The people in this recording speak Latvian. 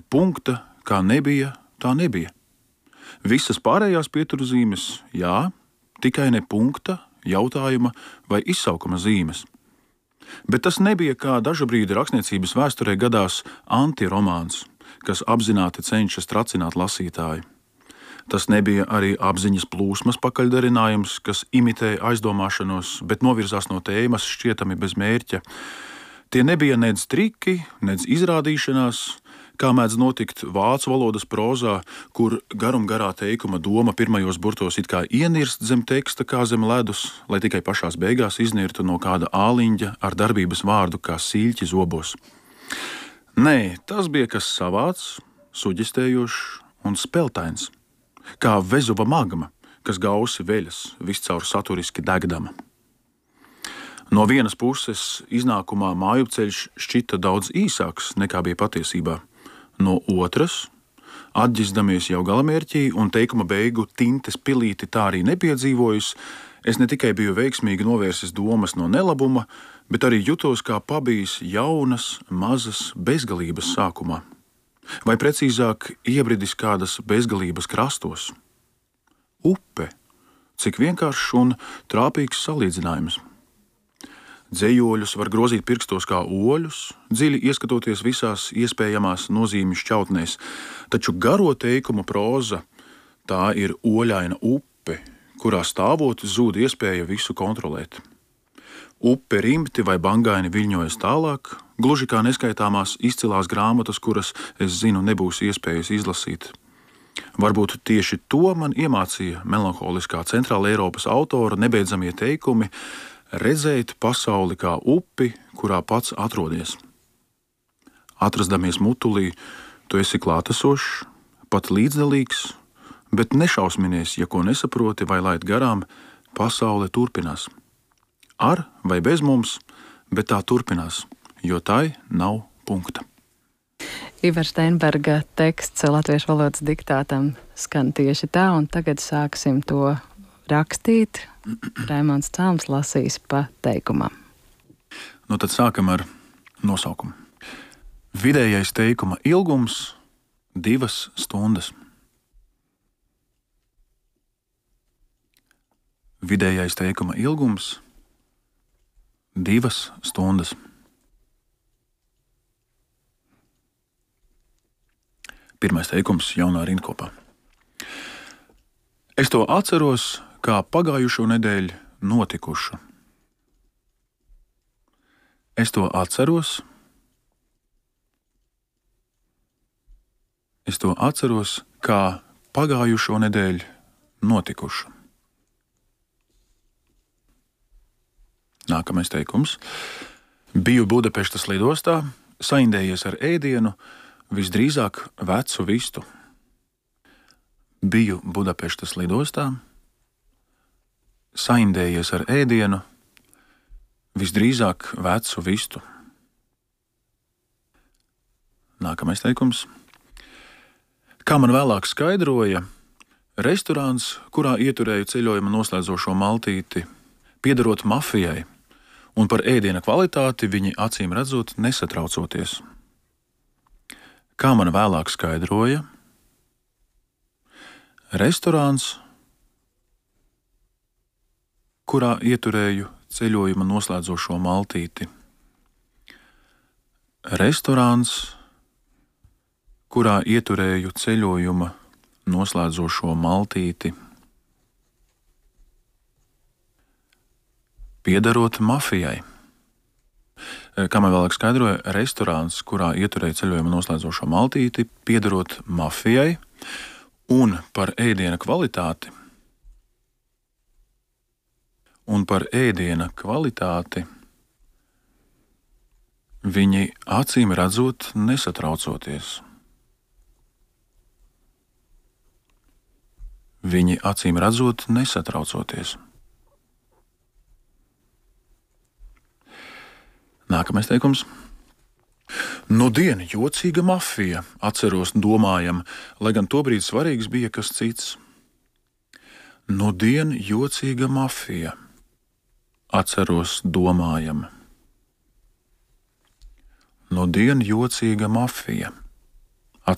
punkta, kā nebija, tā nebija. Visas pārējās pieturzīmes, jā, tikai ne punkta, jautājuma vai izsaukuma zīmes. Bet tas nebija kā dažu brīdi rakstniecības vēsturē gadās antiromāns, kas apzināti cenšas tracināt lasītāju. Tas nebija arī apziņas plūsmas pakaļdarinājums, kas imitē aizdomāšanos, bet novirzās no tēmas šķietami bez mērķa. Tie nebija nedz triki, nedz izrādīšanās, kā mēdz notikt vācu valodas prozā, kur garumgarā teikuma doma pirmajos burtos it kā ienirst zem teksta kā zem ledus, lai tikai pašās beigās iznirtu no kāda āliņģa ar darbības vārdu kā siļķi zobos. Nē, tas bija kas savāds, suģistējošs un speltains, kā Vezuva magma, kas gausi veļas, viscaur saturiski degdama. No vienas puses iznākumā mājupceļš šķita daudz īsāks nekā bija patiesībā. No otras, atģizdamies jau galamērķī un teikuma beigu tintes pilīti tā arī nepiedzīvojus, es ne tikai biju veiksmīgi novērsis domas no nelabuma, bet arī jutos kā pabijis jaunas, mazas bezgalības sākumā. Vai precīzāk, iebridis kādas bezgalības krastos. Upe, cik vienkāršs un trāpīgs salīdzinājums. Dzejoļus var grozīt pirkstos kā oļus, dziļi ieskatoties visās iespējamās nozīmju šķautnēs, taču garo teikumu próza tā ir oļaina upe, kurā stāvot zūd iespēja visu kontrolēt. Upe rimti vai bangaini viļņojas tālāk, gluži kā neskaitāmās izcilās grāmatas, kuras, es zinu, nebūs iespējas izlasīt. Varbūt tieši to man iemācīja melanholiskā Centrāla Eiropas autora nebeidzamie teikumi, redzēt pasauli kā upi, kurā pats atrodies. Atrasdamies mutulī, tu esi klātesošs, pat līdzdalīgs, bet nešausminies, ja ko nesaproti vai laid garām, pasaule turpinās. Ar vai bez mums, bet tā turpinās, jo tai nav punkta. Ivara Steinberga teksts latviešu valodas diktātam skan tieši tā, un tagad sāksim to rakstīt. Raimons Calms lasīs pa teikumam. Nu tad sākam ar nosaukumu. Vidējais teikuma ilgums 2 stundas. Vidējais teikuma ilgums 2 stundas. Pirmais teikums jaunā rindkopā. Es to atceros, kā pagājušo nedēļu notikušu. Es to atceros. Es to atceros, kā pagājušo nedēļu notikušu. Nākamais teikums. Biju Budapeštas lidostā, saindējies ar ēdienu, visdrīzāk vecu vistu. Biju Budapeštas lidostā, saindējies ar ēdienu, visdrīzāk vecu vistu. Nākamais teikums. Kā man vēlāk skaidroja, restorāns, kurā ieturēju ceļojuma noslēdzošo maltīti, piederot mafijai, un par ēdiena kvalitāti viņi acīm redzot nesatraucoties. Kā man vēlāk skaidroja, restorāns, kurā ieturēju ceļojuma noslēdzošo maltīti. Restorāns, kurā ieturēju ceļojuma noslēdzošo maltīti. Piederot mafijai. Kā man vēlāk skaidroja, restorāns, kurā ieturēju ceļojuma noslēdzošo maltīti, piederot mafijai, un par ēdiena kvalitāti. Un par ēdiena kvalitāti viņi acīm redzot nesatraucoties. Viņi acīm redzot nesatraucoties. Nākamais teikums. Nudien jocīga mafija, atceros domājam, lai gan tobrīd svarīgs bija kas cits. Nudien jocīga mafija, atceros domājam. Nudien jocīga mafija.